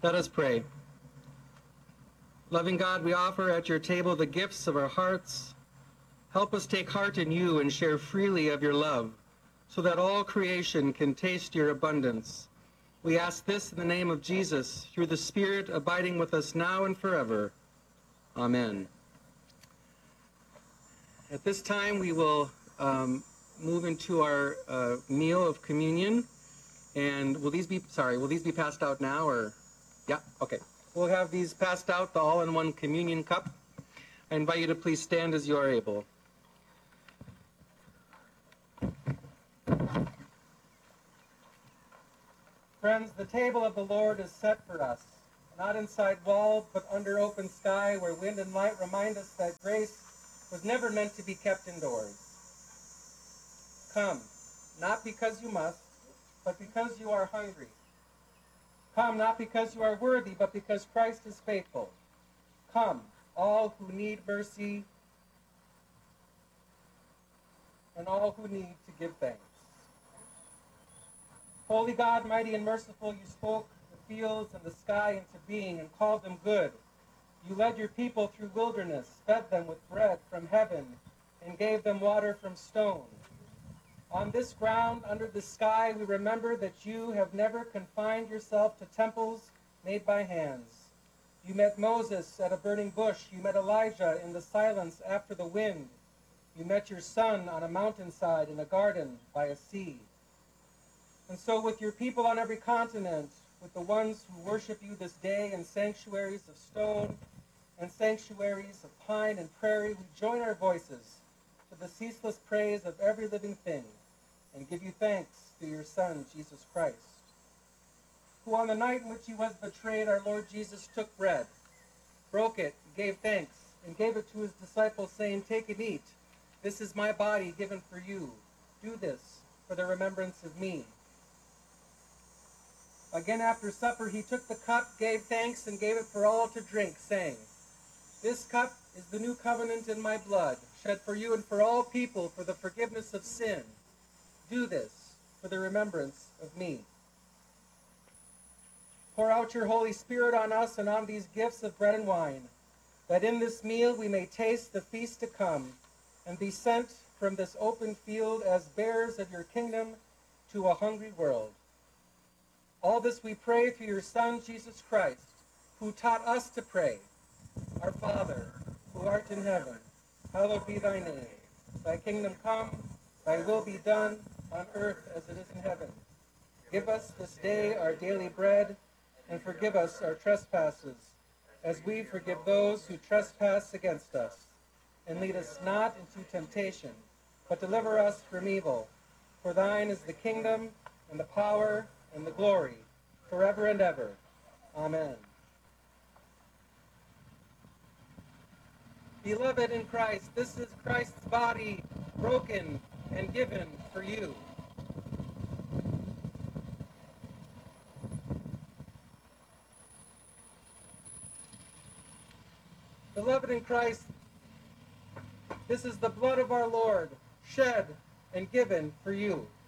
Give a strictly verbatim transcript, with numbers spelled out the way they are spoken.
Let us pray. Loving God, we offer at your table the gifts of our hearts. Help us take heart in you and share freely of your love, so that all creation can taste your abundance. We ask this in the name of Jesus, through the Spirit abiding with us now and forever. Amen. At this time, we will um, move into our uh, meal of communion. And will these be, sorry, will these be passed out now or? Yeah, okay. We'll have these passed out, the all-in-one communion cup. I invite you to please stand as you are able. Friends, the table of the Lord is set for us, not inside walls, but under open sky, where wind and light remind us that grace was never meant to be kept indoors. Come, not because you must, but because you are hungry. Come, not because you are worthy, but because Christ is faithful. Come, all who need mercy and all who need to give thanks. Holy God, mighty and merciful, you spoke the fields and the sky into being and called them good. You led your people through wilderness, fed them with bread from heaven, and gave them water from stone. On this ground, under the sky, we remember that you have never confined yourself to temples made by hands. You met Moses at a burning bush. You met Elijah in the silence after the wind. You met your son on a mountainside in a garden by a sea. And so with your people on every continent, with the ones who worship you this day in sanctuaries of stone and sanctuaries of pine and prairie, we join our voices to the ceaseless praise of every living thing, and give you thanks through your Son, Jesus Christ, who on the night in which he was betrayed, our Lord Jesus took bread, broke it, gave thanks, and gave it to his disciples, saying, "Take and eat. This is my body given for you. Do this for the remembrance of me." Again after supper, he took the cup, gave thanks, and gave it for all to drink, saying, "This cup is the new covenant in my blood, shed for you and for all people for the forgiveness of sin. Do this for the remembrance of me." Pour out your Holy Spirit on us and on these gifts of bread and wine, that in this meal we may taste the feast to come and be sent from this open field as bearers of your kingdom to a hungry world. All this we pray through your Son, Jesus Christ, who taught us to pray, "Our Father, who art in heaven, hallowed be thy name. Thy kingdom come, thy will be done, on earth as it is in heaven. Give us this day our daily bread, and forgive us our trespasses, as we forgive those who trespass against us. And lead us not into temptation, but deliver us from evil. For thine is the kingdom, and the power, and the glory, forever and ever. Amen. Beloved in Christ, this is Christ's body, broken and given for you. Beloved in Christ, this is the blood of our Lord, shed and given for you.